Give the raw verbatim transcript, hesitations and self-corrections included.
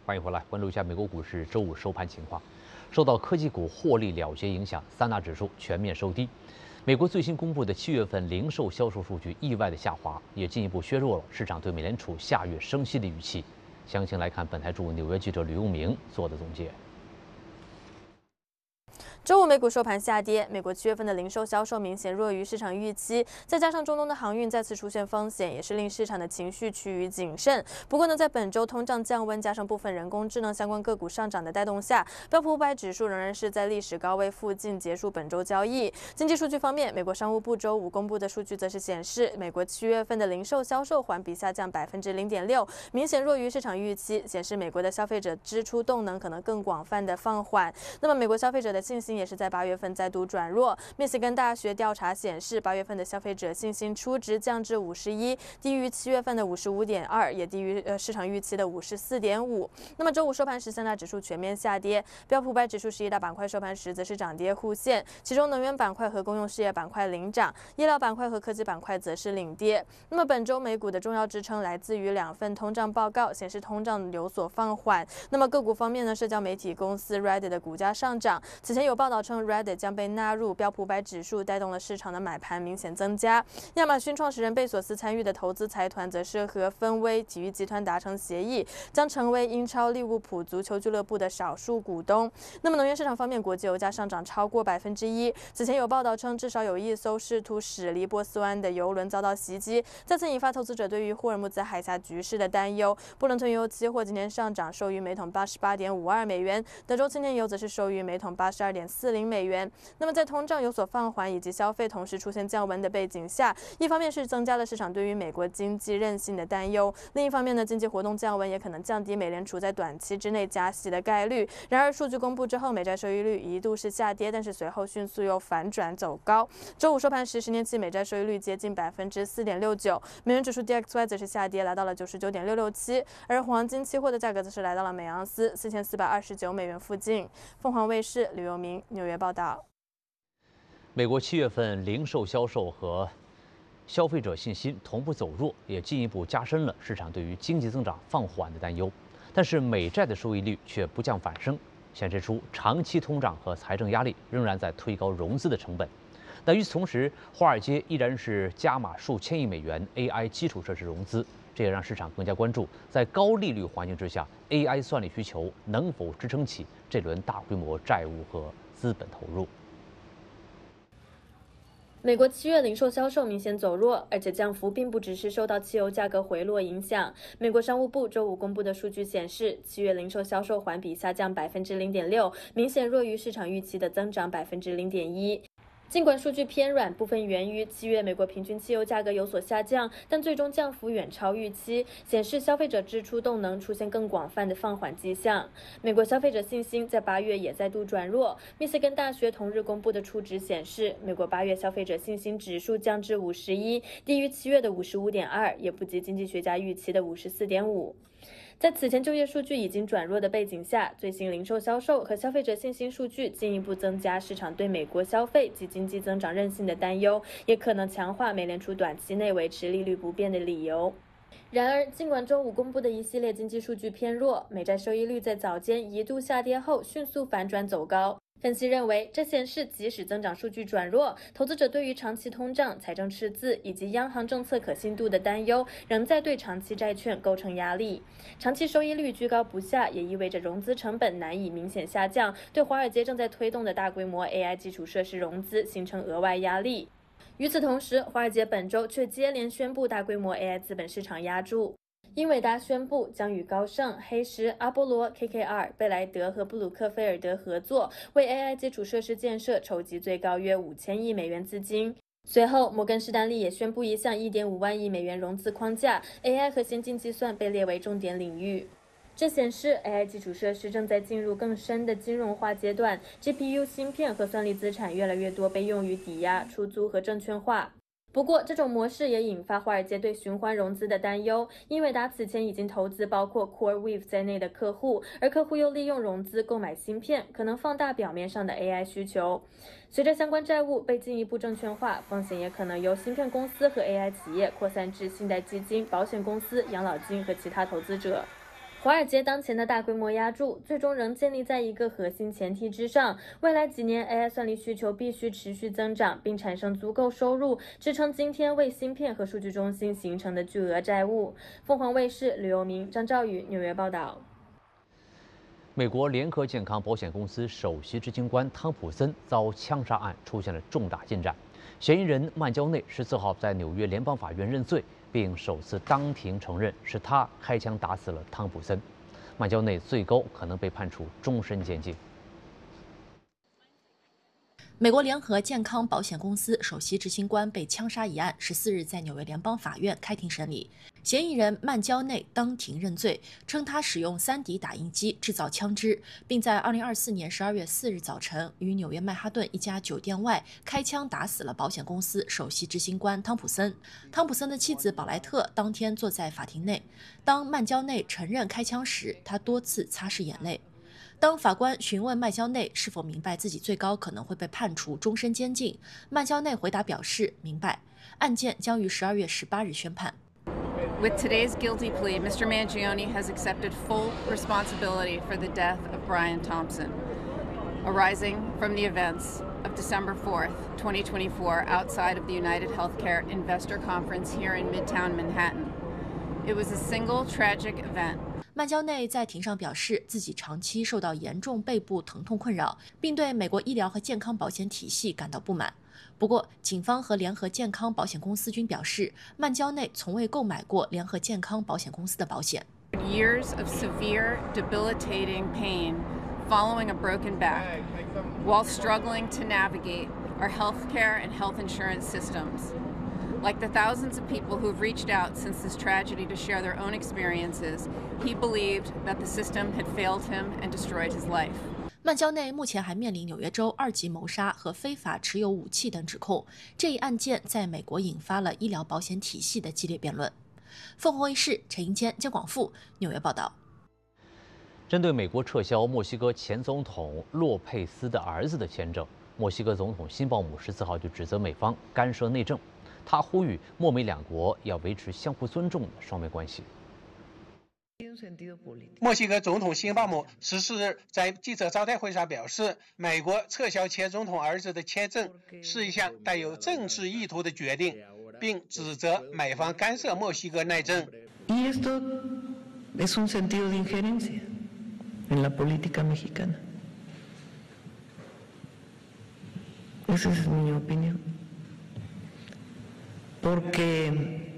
欢迎回来，关注一下美国股市周五收盘情况。受到科技股获利了结影响，三大指数全面收低。美国最新公布的七月份零售销售数据意外的下滑，也进一步削弱了市场对美联储下月升息的预期。详情来看本台驻纽约记者吕用明做的总结。 周五美股收盘下跌，美国七月份的零售销售明显弱于市场预期，再加上中东的航运再次出现风险，也是令市场的情绪趋于谨慎。不过呢，在本周通胀降温加上部分人工智能相关个股上涨的带动下，标普五百指数仍然是在历史高位附近结束本周交易。经济数据方面，美国商务部周五公布的数据则是显示，美国七月份的零售销售环比下降百分之零点六，明显弱于市场预期，显示美国的消费者支出动能可能更广泛的放缓。那么，美国消费者的信心 也是在八月份再度转弱。密歇根大学调查显示，八月份的消费者信心初值降至五十一，低于七月份的五十五点二，也低于呃市场预期的五十四点五。那么周五收盘时，三大指数全面下跌，标普五百指数十一大板块收盘时则是涨跌互现，其中能源板块和公用事业板块领涨，医疗板块和科技板块则是领跌。那么本周美股的重要支撑来自于两份通胀报告，显示通胀有所放缓。那么个股方面呢，社交媒体公司 Reddit 的股价上涨，此前有报道称 Reddit 将被纳入标普五百指数，带动了市场的买盘明显增加。亚马逊创始人贝索斯参与的投资财团则是和芬威体育集团达成协议，将成为英超利物浦足球俱乐部的少数股东。那么能源市场方面，国际油价上涨超过百分之一。此前有报道称，至少有一艘试图驶离波斯湾的油轮遭到袭击，再次引发投资者对于霍尔木兹海峡局势的担忧。布伦特原油期货今天上涨，收于每桶八十八点五二美元，德州青年油则是收于每桶八十二点四零美元。那么在通胀有所放缓以及消费同时出现降温的背景下，一方面是增加了市场对于美国经济韧性的担忧，另一方面呢，经济活动降温也可能降低美联储在短期之内加息的概率。然而，数据公布之后，美债收益率一度是下跌，但是随后迅速又反转走高。周五收盘时，十年期美债收益率接近百分之四点六九，美元指数 D X Y 则是下跌，来到了九十九点六六七，而黄金期货的价格则是来到了每盎司四千四百二十九美元附近。凤凰卫视吕佑明纽约报道。 美国七月份零售销售和消费者信心同步走弱，也进一步加深了市场对于经济增长放缓的担忧。但是美债的收益率却不降反升，显示出长期通胀和财政压力仍然在推高融资的成本。但与此同时，华尔街依然是加码数千亿美元 A I 基础设施融资，这也让市场更加关注在高利率环境之下 ，A I 算力需求能否支撑起这轮大规模债务和资本投入。 美国七月零售销售明显走弱，而且降幅并不只是受到汽油价格回落影响。美国商务部周五公布的数据显示，七月零售销售环比下降百分之零点六，明显弱于市场预期的增长百分之零点一。 尽管数据偏软，部分源于七月美国平均汽油价格有所下降，但最终降幅远超预期，显示消费者支出动能出现更广泛的放缓迹象。美国消费者信心在八月也再度转弱。密歇根大学同日公布的初值显示，美国八月消费者信心指数降至五十一，低于七月的五十五点二，也不及经济学家预期的五十四点五。 在此前就业数据已经转弱的背景下，最新零售销售和消费者信心数据进一步增加市场对美国消费及经济增长韧性的担忧，也可能强化美联储短期内维持利率不变的理由。然而，尽管周五公布的一系列经济数据偏弱，美债收益率在早间一度下跌后迅速反转走高。 分析认为，这显示即使增长数据转弱，投资者对于长期通胀、财政赤字以及央行政策可信度的担忧，仍在对长期债券构成压力。长期收益率居高不下，也意味着融资成本难以明显下降，对华尔街正在推动的大规模 A I 基础设施融资形成额外压力。与此同时，华尔街本周却接连宣布大规模 A I 资本市场押注。 英伟达宣布将与高盛、黑石、阿波罗、K K R、贝莱德和布鲁克菲尔德合作，为 A I 基础设施建设筹集最高约五千亿美元资金。随后，摩根士丹利也宣布一项一点五万亿美元融资框架 ，A I 和先进计算被列为重点领域。这显示 A I 基础设施正在进入更深的金融化阶段 ，G P U 芯片和算力资产越来越多被用于抵押、出租和证券化。 不过，这种模式也引发华尔街对循环融资的担忧。英伟达此前已经投资包括 CoreWeave 在内的客户，而客户又利用融资购买芯片，可能放大表面上的 A I 需求。随着相关债务被进一步证券化，风险也可能由芯片公司和 A I 企业扩散至信贷基金、保险公司、养老金和其他投资者。 华尔街当前的大规模压注，最终仍建立在一个核心前提之上：未来几年 A I 算力需求必须持续增长，并产生足够收入，支撑今天为芯片和数据中心形成的巨额债务。凤凰卫视吕佑明、张兆宇纽约报道。 美国联合健康保险公司首席执行官汤普森遭枪杀案出现了重大进展，嫌疑人曼焦内十四号在纽约联邦法院认罪，并首次当庭承认是他开枪打死了汤普森。曼焦内最高可能被判处终身监禁。 美国联合健康保险公司首席执行官被枪杀一案，十四日在纽约联邦法院开庭审理。嫌疑人曼焦内当庭认罪，称他使用 三 D 打印机制造枪支，并在二零二四年十二月四日早晨于纽约曼哈顿一家酒店外开枪打死了保险公司首席执行官汤普森。汤普森的妻子宝莱特当天坐在法庭内，当曼焦内承认开枪时，他多次擦拭眼泪。当法官询问曼焦内是否明白自己最高可能会被判处终身监禁，曼焦内回答表示明白，案件将于十二月十八日宣判。 With today's guilty plea, Mister Mangione has accepted full responsibility for the death of Brian Thompson, arising from the events of December fourth, twenty twenty-four, outside of the United Healthcare Investor Conference here in Midtown Manhattan. It was a single tragic event. 曼焦内在庭上表示，自己长期受到严重背部疼痛困扰，并对美国医疗和健康保险体系感到不满。不过，警方和联合健康保险公司均表示，曼焦内从未购买过联合健康保险公司的保险。 Years of severe, debilitating pain following a broken back, while struggling to navigate our healthcare and health insurance systems.Like the thousands of people who've reached out since this tragedy to share their own experiences, he believed that the system had failed him and destroyed his life. 曼焦内目前还面临纽约州二级谋杀和非法持有武器等指控。这一案件在美国引发了医疗保险体系的激烈辩论。凤凰卫视陈英谦、姜广富纽约报道。 针对美国撤销墨西哥前总统洛佩斯的儿子的签证，墨西哥总统辛鲍姆十四号就指责美方干涉内政。他呼吁墨美两国要维持相互尊重的双边关系。 墨西哥总统辛鲍姆十四日在记者招待会上表示，美国撤销前总统儿子的签证是一项带有政治意图的决定，并指责美方干涉墨西哥内政。 Y esto es un sentido de injerencia en la política mexicana. Esa es mi opinión. Porque